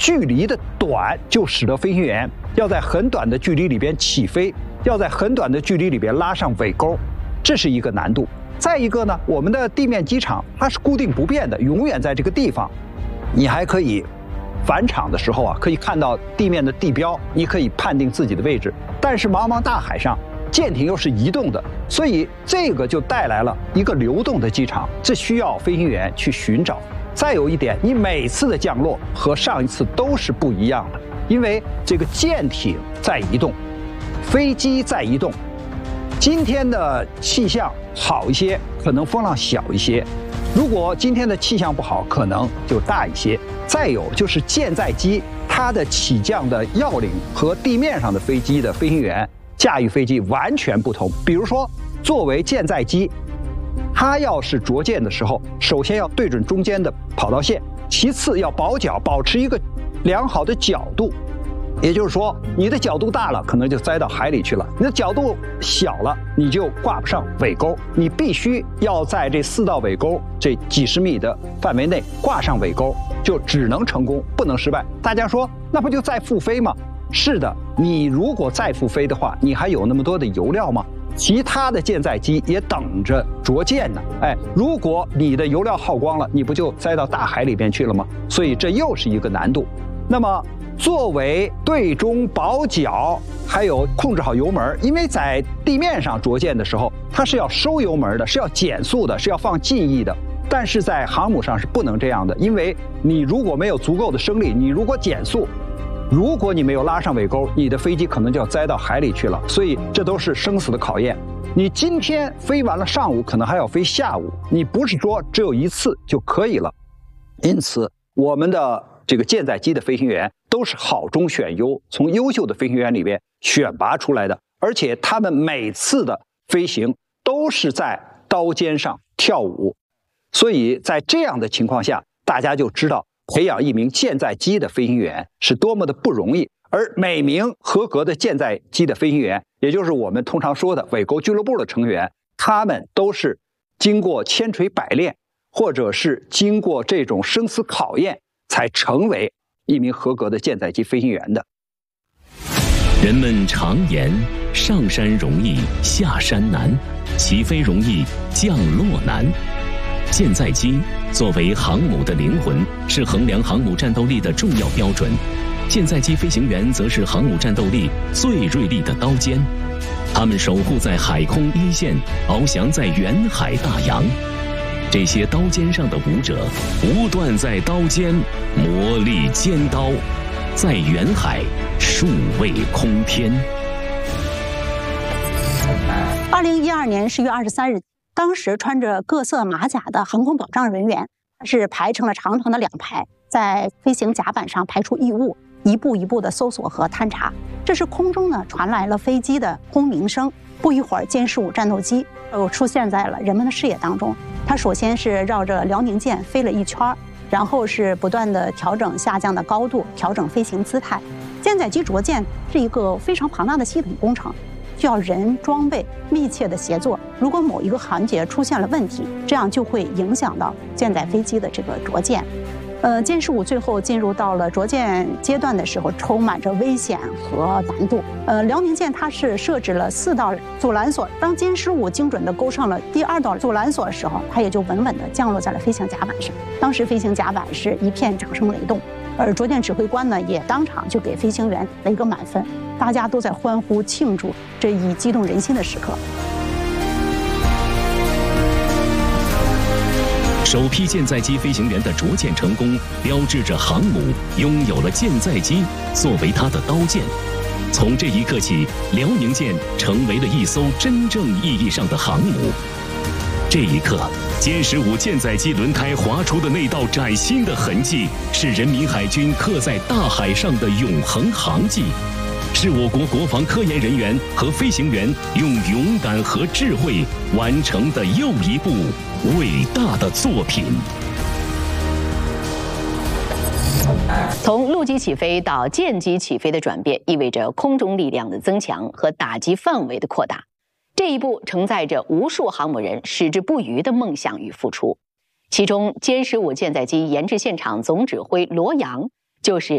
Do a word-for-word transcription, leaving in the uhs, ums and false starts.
距离的短就使得飞行员要在很短的距离里边起飞，要在很短的距离里边拉上尾钩，这是一个难度。再一个呢，我们的地面机场它是固定不变的，永远在这个地方。你还可以返场的时候啊，可以看到地面的地标，你可以判定自己的位置。但是茫茫大海上，舰艇又是移动的，所以这个就带来了一个流动的机场，这需要飞行员去寻找。再有一点，你每次的降落和上一次都是不一样的，因为这个舰艇在移动，飞机在移动。今天的气象好一些，可能风浪小一些；如果今天的气象不好，可能就大一些。再有就是舰载机，它的起降的要领和地面上的飞机的飞行员驾驭飞机完全不同。比如说，作为舰载机，它要是着舰的时候，首先要对准中间的跑道线，其次要保角，保持一个良好的角度。也就是说，你的角度大了，可能就栽到海里去了；你的角度小了，你就挂不上尾钩。你必须要在这四道尾钩这几十米的范围内挂上尾钩，就只能成功，不能失败。大家说，那不就再复飞吗？是的，你如果再复飞的话，你还有那么多的油料吗？其他的舰载机也等着着舰呢。哎，如果你的油料耗光了，你不就栽到大海里边去了吗？所以这又是一个难度。那么，作为对中保角，还有控制好油门，因为在地面上着舰的时候，它是要收油门的，是要减速的，是要放襟翼的。但是在航母上是不能这样的，因为你如果没有足够的升力，你如果减速，如果你没有拉上尾钩，你的飞机可能就要栽到海里去了。所以这都是生死的考验。你今天飞完了上午，可能还要飞下午，你不是说只有一次就可以了。因此，我们的这个舰载机的飞行员都是好中选优，从优秀的飞行员里边选拔出来的，而且他们每次的飞行都是在刀尖上跳舞，所以在这样的情况下，大家就知道培养一名舰载机的飞行员是多么的不容易。而每名合格的舰载机的飞行员，也就是我们通常说的尾钩俱乐部的成员，他们都是经过千锤百炼，或者是经过这种生死考验，才成为一名合格的舰载机飞行员的。 人们常言，上山容易下山难，起飞容易降落难。舰载机作为航母的灵魂，是衡量航母战斗力的重要标准。舰载机飞行员则是航母战斗力最锐利的刀尖，他们守护在海空一线，翱翔在远海大洋。这些刀尖上的舞者，不断在刀尖磨砺尖刀，在远海数位空天。 二零一二年十月二十三日，当时穿着各色马甲的航空保障人员，是排成了长长的两排，在飞行甲板上排除异物，一步一步的搜索和探查。这时空中呢传来了飞机的轰鸣声，不一会儿歼十五战斗机又出现在了人们的视野当中。它首先是绕着辽宁舰飞了一圈，然后是不断的调整下降的高度，调整飞行姿态。舰载机着舰是一个非常庞大的系统工程，需要人装备密切的协作。如果某一个环节出现了问题，这样就会影响到舰载飞机的这个着舰。呃，歼十五最后进入到了着舰阶段的时候，充满着危险和难度。呃，辽宁舰它是设置了四道阻拦索，当歼十五精准地勾上了第二道阻拦索的时候，它也就稳稳地降落在了飞行甲板上。当时飞行甲板是一片掌声雷动，而着舰指挥官呢也当场就给飞行员了一个满分，大家都在欢呼庆祝这一激动人心的时刻。 首批舰载机飞行员的着舰成功，标志着航母拥有了舰载机作为它的刀剑。从这一刻起，辽宁舰成为了一艘真正意义上的航母。这一刻，歼十五舰载机轮胎划出的那道崭新的痕迹，是人民海军刻在大海上的永恒航迹，是我国国防科研人员和飞行员用勇敢和智慧完成的又一部伟大的作品。 从陆基起飞到舰机起飞的转变，意味着空中力量的增强和打击范围的扩大。这一步承载着无数航母人矢志不渝的梦想与付出。其中，歼十五舰载机研制现场总指挥罗阳就是